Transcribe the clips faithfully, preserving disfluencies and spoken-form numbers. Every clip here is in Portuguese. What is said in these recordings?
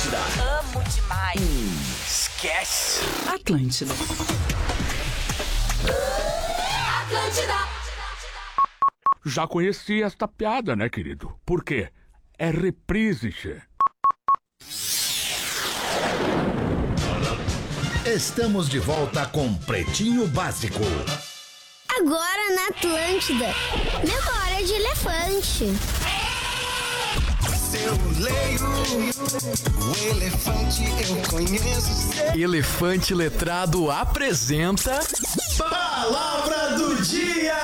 Atlântida. Amo demais. Hum, esquece. Atlântida. Atlântida. Já conheci esta piada, né, querido? Por quê? É reprise, che. Estamos de volta com Pretinho Básico. Agora na Atlântida. Memória de elefante. Se eu leio o elefante, eu conheço. Elefante Letrado apresenta Palavra do Dia!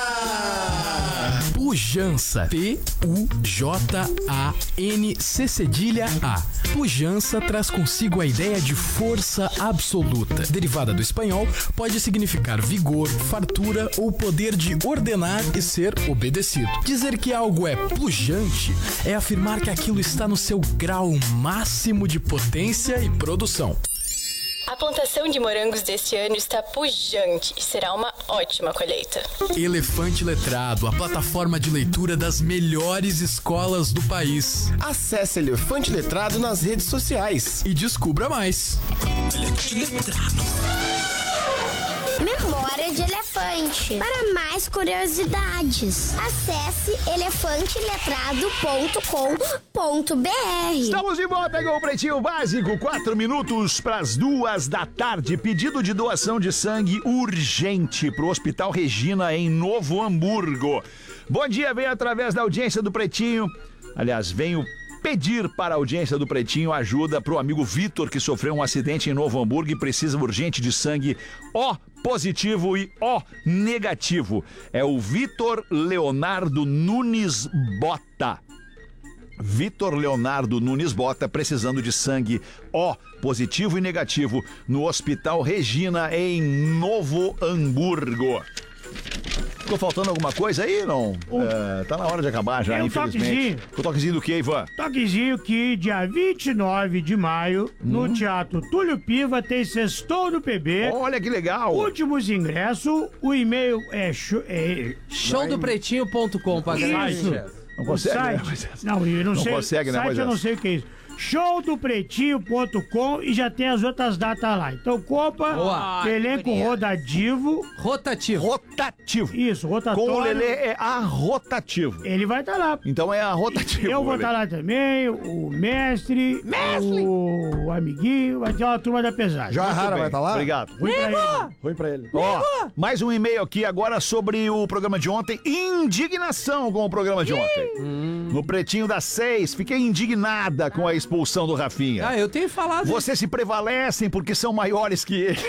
pujança. P U J A N C cedilha A. Pujança traz consigo a ideia de força absoluta. Derivada do espanhol, pode significar vigor, fartura ou poder de ordenar e ser obedecido. Dizer que algo é pujante é afirmar que aquilo está no seu grau máximo de potência e produção. A plantação de morangos deste ano está pujante e será uma ótima colheita. Elefante Letrado, a plataforma de leitura das melhores escolas do país. Acesse Elefante Letrado nas redes sociais e descubra mais. Elefante Letrado. Memória de elefante. Para mais curiosidades, acesse elefante letrado ponto com ponto b r. Estamos de volta com o Pretinho Básico, quatro minutos para as duas da tarde. Pedido de doação de sangue urgente para o Hospital Regina em Novo Hamburgo. Bom dia, vem através da audiência do Pretinho. Aliás, venho pedir para a audiência do Pretinho ajuda para o amigo Vitor, que sofreu um acidente em Novo Hamburgo e precisa urgente de sangue O positivo e O negativo. É o Vitor Leonardo Nunes Bota. Vitor Leonardo Nunes Bota precisando de sangue O positivo e negativo no Hospital Regina em Novo Hamburgo. Ficou faltando alguma coisa aí, não? Um, é, tá na hora de acabar já, um infelizmente. Toquezinho. O toquezinho do que, Ivan? Toquezinho que dia vinte e nove de maio, hum. no Teatro Túlio Piva, tem Sextou do P B. Olha que legal. Últimos ingressos, o e-mail é... Show, é show do pretinho ponto com pra garantir. Não consegue, site, né, Moisés? Não, eu não, não sei. consegue, né, site Moisés? Eu não sei o que é isso. show do pretinho ponto com e já tem as outras datas lá. Então, Copa, Boa. elenco Ai, rodativo. Rotativo. Rotativo. Isso, rotatório. Com o Lelê é arrotativo. Ele vai estar tá lá. Então é arrotativo. Eu vou estar tá lá também, o mestre, mestre, o amiguinho, vai ter uma turma da pesagem. Joia Rara vai estar tá lá? Obrigado. Ruim pra ele. Ruim pra ele. Ó, mais um e-mail aqui agora sobre o programa de ontem. Indignação com o programa de ontem. Hum. No Pretinho das Seis, fiquei indignada com a expulsão do Rafinha. Ah, eu tenho falado. Vocês se prevalecem porque são maiores que ele.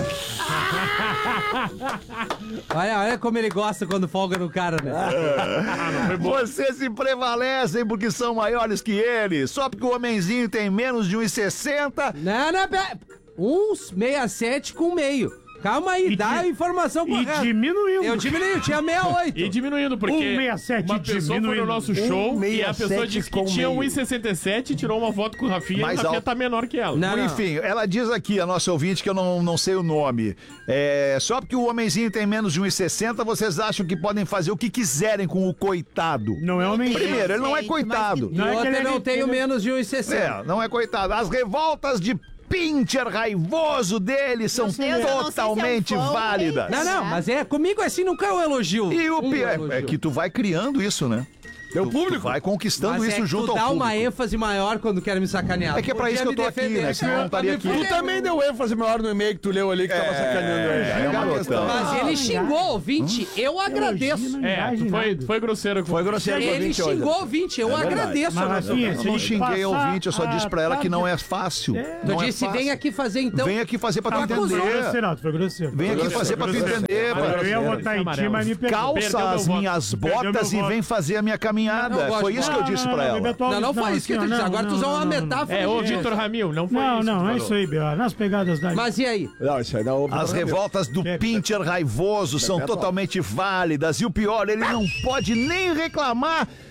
olha, olha como ele gosta quando folga no cara, né? Ah, vocês se prevalecem porque são maiores que ele. Só porque o homenzinho tem menos de um e sessenta. Não, não, pera. um e sessenta e sete com meio. Calma aí, e dá a informação correta. E diminuindo. Eu diminuí, tinha sessenta e oito. E diminuindo, porque um sessenta e sete uma pessoa foi no nosso show e a pessoa disse que tinha um e sessenta e sete e tirou uma foto com o Rafinha mais e o Rafinha alto. tá menor que ela. Não, enfim, não. Ela diz aqui, a nossa ouvinte, que eu não, não sei o nome. É, só porque o homenzinho tem menos de um e sessenta, vocês acham que podem fazer o que quiserem com o coitado. Não é homenzinho. Primeiro, ele não é coitado. Não é que ele não tem menos de um e sessenta. É, não é coitado. As revoltas de pincher raivoso dele são Deus, totalmente se é um válidas. Não, não, mas é comigo assim nunca é um elogio. E o um pior elogio. é que tu vai criando isso, né? É o público. Tu vai conquistando mas isso é junto tu ao dá público. uma ênfase maior quando quer me sacanear. É que é pra isso que eu tô aqui, né? Senão eu não estaria aqui. Tu também deu ênfase maior no e-mail que tu leu ali que é, tava sacaneando ele. É, é uma questão. Mas ele xingou ouvinte, eu agradeço. É, tu foi, foi grosseiro. Foi grosseiro com o Ele ouvinte xingou hoje. ouvinte, eu É agradeço. Mas, Rafinha, Eu não xinguei o ouvinte, eu só disse pra ela que não é fácil. É. Não Tu é disse, fácil. vem aqui fazer então. Vem aqui fazer pra tu Foi entender. grosseiro, foi grosseiro. Vem aqui fazer pra tu entender. Eu ia votar em ti, mas me pegou. Calça as minhas botas e vem fazer a minha caminhada. Foi isso que eu disse pra ela. Não, não foi isso que tu disse. Agora tu usou uma metáfora. É, ô Vitor Ramil, não foi não, isso. Não, não, é isso aí, Bela. Nas pegadas da... Mas e aí? Não, isso aí dá ovo. As revoltas do pincher raivoso são totalmente válidas. E o pior, ele não pode nem reclamar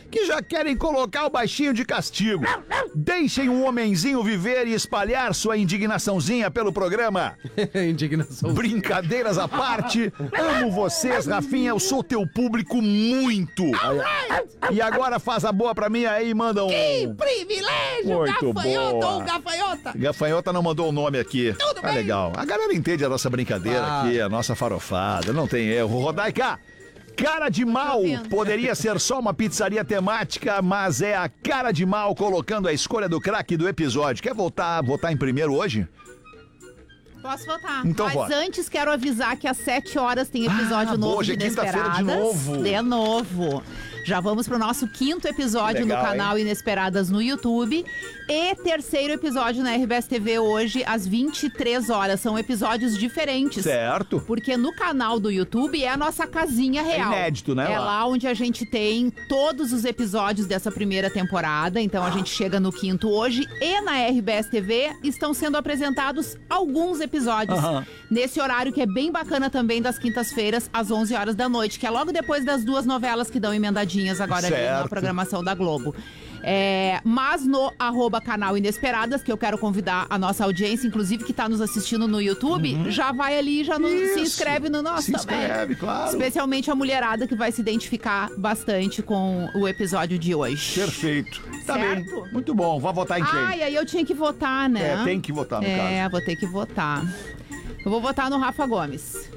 que já querem colocar o baixinho de castigo. Deixem um homenzinho viver e espalhar sua indignaçãozinha pelo programa. Indignação. Brincadeiras à parte, amo vocês, Rafinha, eu sou teu público muito. E agora faz a boa pra mim aí e manda um... Que privilégio, Muito gafanhoto boa. ou gafanhota. Gafanhota não mandou o nome aqui. Tudo Tá bem. legal. A galera entende a nossa brincadeira Ah. aqui, a nossa farofada, não tem erro. Rodaica, cara de mal poderia ser só uma pizzaria temática, mas é a cara de mal colocando a escolha do craque do episódio. Quer voltar, votar em primeiro hoje? Posso votar. Então Mas vota. antes quero avisar que às sete horas tem episódio Ah, novo boa, hoje de é quinta-feira de Inesperadas. novo. De novo. Já vamos pro nosso quinto episódio Legal, no canal Inesperadas no YouTube. E terceiro episódio na R B S T V hoje, às vinte e três horas. São episódios diferentes. Certo. Porque no canal do YouTube é a nossa casinha real. É inédito, né, É lá? lá onde a gente tem todos os episódios dessa primeira temporada. Então a gente chega no quinto hoje. E na R B S T V estão sendo apresentados alguns episódios. Aham. Nesse horário que é bem bacana também, das quintas-feiras, às onze horas da noite. Que é logo depois das duas novelas que dão emendadinhas agora ali na Certo. programação da Globo. É, mas no arroba canal Inesperadas, que eu quero convidar a nossa audiência, inclusive que está nos assistindo no YouTube, já vai ali, já no- se Isso. inscreve no nosso Se também. inscreve, claro. Especialmente a mulherada que vai se identificar bastante com o episódio de hoje. Perfeito. Tá Certo? bem. Muito bom. Vai votar em quem? Ah, e aí eu tinha que votar, né? É, tem que votar no É, caso. vou ter que votar. Eu vou votar no Rafa Gomes.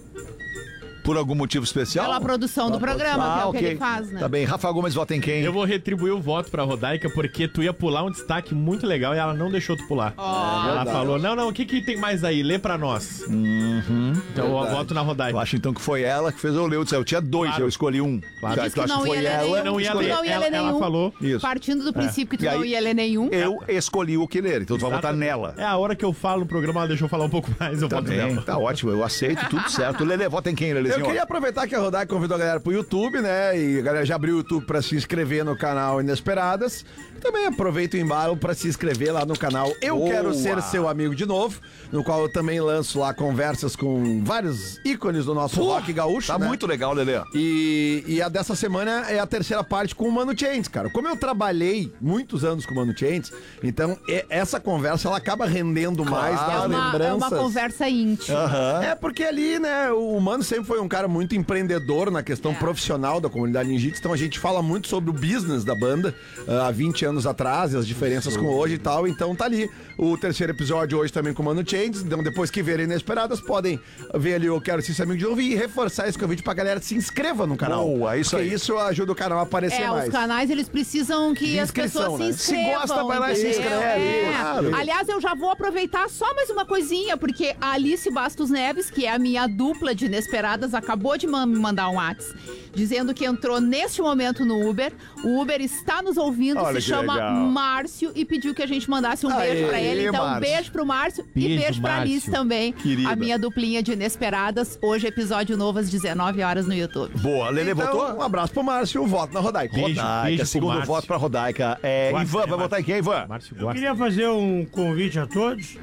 Por algum motivo especial? Pela produção do programa, que é o que ele faz, né? Tá bem. Rafa Gomes vota em quem? Eu vou retribuir o voto pra Rodaica, porque tu ia pular um destaque muito legal e ela não deixou tu pular. ela verdade. falou, não, não, o que que tem mais aí? Lê pra nós. Uhum. Então eu Verdade. voto na Rodaica. Eu acho então que foi ela que fez eu ler. Eu disse, eu tinha dois, Claro. eu escolhi um. Claro. Já Disse que eu que acho não que foi ia ler ela. nenhum. não ia Disse que ler. não ia Ela- ler ela nenhum. falou. Isso. Partindo do princípio que tu E não aí, ia ler nenhum. Eu escolhi o que ler, então tu vai votar nela. É a hora que eu falo no programa, ela deixou eu falar um pouco mais, eu Tá voto bem, nela. tá ótimo, eu aceito, tudo certo. Lelê, vota em quem, Lelezinho? Eu queria aproveitar que a Rodai convidou a galera pro YouTube, né? E a galera já abriu o YouTube pra se inscrever no canal Inesperadas. Também aproveita o embalo pra se inscrever lá no canal Eu Boa. Quero Ser Seu Amigo de Novo, no qual eu também lanço lá conversas com vários ícones do nosso Pô, rock gaúcho. Tá né? muito legal, Lelê. E, e a dessa semana é a terceira parte com o Mano Chains, cara. Como eu trabalhei muitos anos com o Mano Chains, então e- essa conversa ela acaba rendendo mais das É uma, é lembranças. uma conversa íntima. É porque ali, né, o Mano sempre foi um cara muito empreendedor na questão É. profissional da comunidade ninjitsu, então a gente fala muito sobre o business da banda ah, há vinte anos atrás e as diferenças com hoje e tal, então tá ali o terceiro episódio hoje também com o Mano Chains, então depois que verem Inesperadas podem ver ali o Quero Ser Seu Amigo de Novo e reforçar esse convite pra galera se inscreva no canal. Boa, isso porque aí. isso ajuda o canal a aparecer É, mais. os canais, eles precisam que De as inscrição, pessoas se né? Se inscrevam. gosta, vai lá e se entendeu? inscreve, É. claro. Aliás, eu já vou aproveitar só mais uma coisinha, porque a Alice Bastos Neves, que é a minha dupla de Inesperadas, acabou de ma- me mandar um WhatsApp dizendo que entrou neste momento no Uber. O Uber está nos ouvindo, Olha se que chama legal. Márcio e pediu que a gente mandasse um Aê, beijo pra ele. Então, um Márcio. beijo pro Márcio e Beijo, beijo pra Márcio. Alice também. Querida. A minha duplinha de Inesperadas. Hoje, episódio novo às dezenove horas no YouTube. Boa, Lelê Então, votou? um abraço pro Márcio, o voto na Rodaica. Beijo, Rodaica, beijo pro segundo Márcio. voto pra Rodaica. É, Gosta, Ivan, né, vai Márcio? votar em quem, Ivan? Márcio Eu gosta. queria fazer um convite a todos.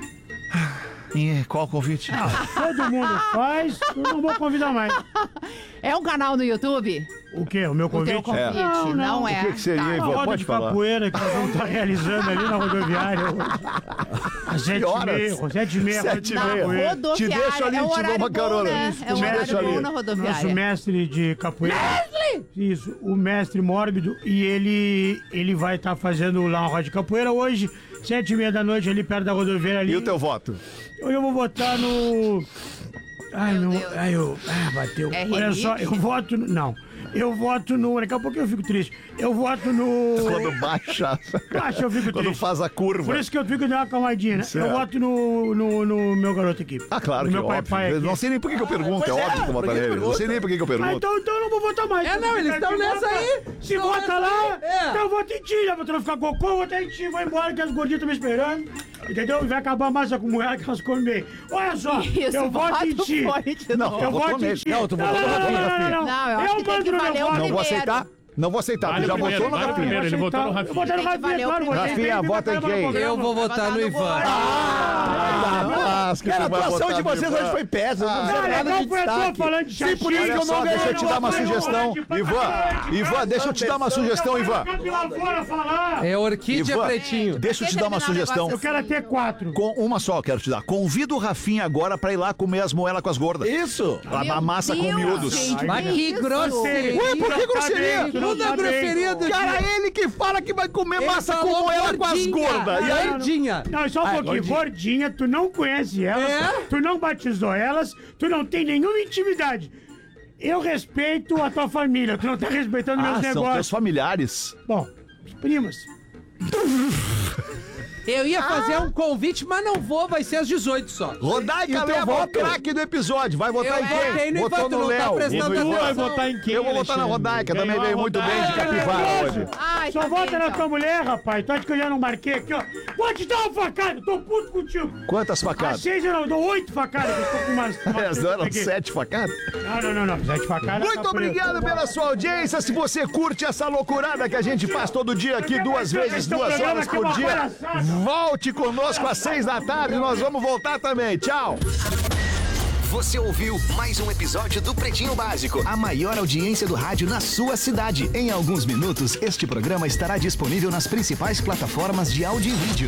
Ih, qual o convite? Todo mundo faz, eu não vou convidar mais. É um canal no YouTube? O quê? O meu O convite? teu convite? Não, Não, não. é. O que que seria, Tá. Ivan? Uma roda Pode de falar. capoeira que nós vamos estar realizando ali na rodoviária hoje. Às sete e horas? meia, sete e meia. Sete e roda de meia. capoeira. Rodoviária. Te deixo ali, é um te dou horário uma bom, carona. né? Isso, É um te horário deixo ali. bom na Nosso rodoviária. mestre de capoeira. Isso, o mestre Mórbido. E ele, ele vai estar fazendo lá uma roda de capoeira hoje, sete e meia da noite, ali perto da rodoviária ali. E o teu voto? Eu vou votar no. Ai, Meu não. Deus. Ai, eu. Ah, bateu. É Olha só, rinite? eu voto. No, não. Eu voto no. Daqui a pouco eu fico triste. Eu voto no. Quando baixa. Baixa, eu fico Quando triste. faz a curva. Por isso que eu fico dando uma calmadinha, né? Certo. Eu voto no, no, no meu garoto aqui. Ah, claro no que meu pai, óbvio. pai Eu aqui. não sei nem por que que eu pergunto, é pois é, óbvio que eu por voto que nele. Não pergunta? sei nem por que que eu Ah, pergunto. então, então eu não vou votar mais. É, não, eles estão Se nessa vota- aí. Se Estão vota nessa lá, aí, é. então eu voto em ti. Já vou ficar cocô, eu vou votar em ti. Vou embora que as gordinhas estão me esperando. Entendeu? Vai acabar a massa com mulher que elas comem bem. Olha só, Isso, eu voto em voto ti. fora de Não, novo. Eu votou voto em nele. ti. Não, tu votou não, no não, Rafinha. não, não, não. Não, eu acho que tem mando que no meu valer o voto. Não vou primeiro. aceitar. Não vou aceitar. Vale Tu já o primeiro, votou no vale o Rafinha? primeiro, ele votou no Rafinha. Eu vou votar no Tem que Rafinha, valer o claro. primeiro. Rafinha, vota em quem? Eu vou votar no Ivan. Ah, abraço que Cara, a tu vai atuação botar de vocês Ivan. hoje foi péssima. Não Ah, fizeram nada legal de foi a tua destaque. falando de Sim, por isso que eu Olha não só, ganhei. deixa eu te dar uma não, sugestão. não, Ivan, Ivan, deixa eu te dar uma sugestão, Ivan. É orquídea Ivan, pretinho. deixa eu te dar uma sugestão. Eu quero até quatro. Com uma só eu quero te dar. Convida o Rafinha agora pra ir lá comer as moelas com as gordas. Isso. A, a massa com Deus, miúdos. gente, Mas que isso. grosseria. Ué, por que grosseria? Tudo é grosseria do Cara, ele que fala que vai comer Ele massa com falou moela com as gordinha. gordas. E aí, Gordinha. Não, só um Ah, pouquinho. gordinha. Gordinha, tu não conhece elas, É? tu não batizou elas, tu não tem nenhuma intimidade. Eu respeito a tua família, tu não tá respeitando ah, meus são teus negócios. familiares. Bom, primas. Eu ia fazer um convite, mas não vou, vai ser às dezoito só. Rodaica E o teu leva o voto? craque do episódio. Vai votar Eu em votei quem? no Votou Ivan, tu no não tá Léo. prestando E no Ivan. vai votar em quem, Eu vou votar na Alexandre? Rodaica, também Ganhou veio a muito bem de Rodaica. capivara Nervoso. hoje. Ai, Só tá vota bem, na então. tua mulher, rapaz. Tu acha que eu já não marquei aqui, ó? Vou te dar uma facada, tô puto contigo. Quantas Às facadas? seis eu não dou oito facadas, que eu tô com umas... Elas eram aqui. sete facadas? Não, não, não, não. Sete facadas. Muito tá por aí. obrigado pela sua audiência. Se você curte essa loucurada que a gente faz todo dia aqui, duas vezes, duas horas por dia, volte conosco às seis da tarde. Nós vamos voltar também. Tchau. Você ouviu mais um episódio do Pretinho Básico, a maior audiência do rádio na sua cidade. Em alguns minutos, este programa estará disponível nas principais plataformas de áudio e vídeo.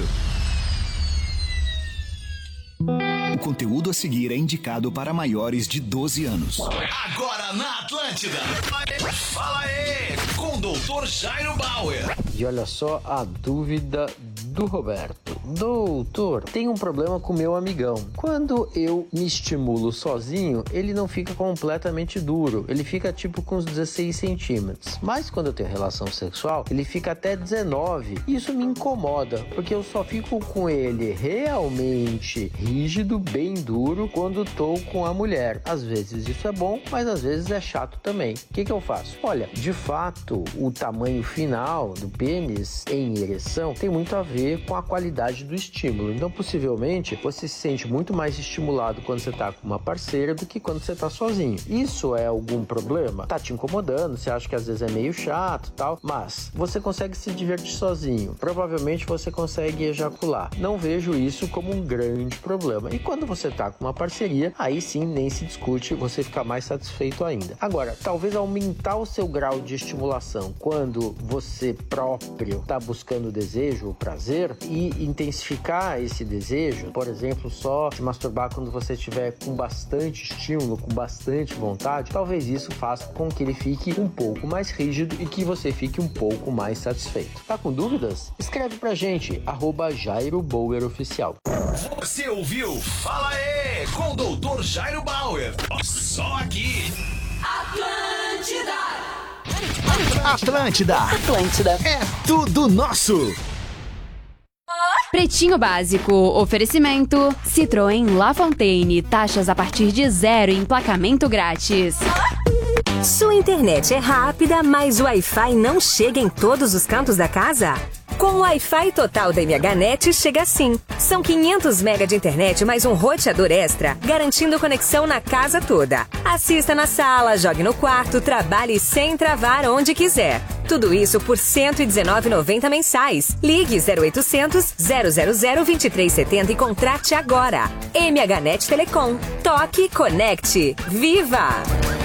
O conteúdo a seguir é indicado para maiores de doze anos. Agora na Atlântida. Fala aí, com o doutor Jairo Bauer. E olha só a dúvida do Roberto. Doutor, tem um problema com meu amigão. Quando eu me estimulo sozinho, ele não fica completamente duro. Ele fica tipo com uns dezesseis centímetros. Mas quando eu tenho relação sexual, ele fica até dezenove. Isso me incomoda, porque eu só fico com ele realmente rígido, bem duro, quando tô com a mulher. Às vezes isso é bom, mas às vezes é chato também. O que que eu faço? Olha, de fato, o tamanho final do pênis em ereção tem muito a ver com a qualidade do estímulo. Então, possivelmente, você se sente muito mais estimulado quando você tá com uma parceira do que quando você tá sozinho. Isso é algum problema? Tá te incomodando, você acha que às vezes é meio chato e tal, mas você consegue se divertir sozinho. Provavelmente você consegue ejacular. Não vejo isso como um grande problema. E quando você tá com uma parceria, aí sim nem se discute, você fica mais satisfeito ainda. Agora, talvez aumentar o seu grau de estimulação quando você próprio tá buscando desejo ou prazer e intensificar esse desejo, por exemplo, só se masturbar quando você estiver com bastante estímulo, com bastante vontade, talvez isso faça com que ele fique um pouco mais rígido e que você fique um pouco mais satisfeito. Tá com dúvidas? Escreve pra gente, arroba Jairo Bauer Oficial. Você ouviu? Fala aí, com o doutor Jairo Bauer. Só aqui. Atlântida. Atlântida. Atlântida. É tudo nosso. Pretinho Básico, oferecimento Citroën La Fontaine, taxas a partir de zero e emplacamento grátis. Sua internet é rápida, mas o Wi-Fi não chega em todos os cantos da casa? Com o Wi-Fi total da M H Net chega assim. São quinhentos megabytes de internet mais um roteador extra, garantindo conexão na casa toda. Assista na sala, jogue no quarto, trabalhe sem travar onde quiser. Tudo isso por cento e dezenove reais e noventa centavos mensais. Ligue zero oitocentos, zero zero zero, dois três sete zero e contrate agora. M H Net Telecom. Toque, conecte. Viva!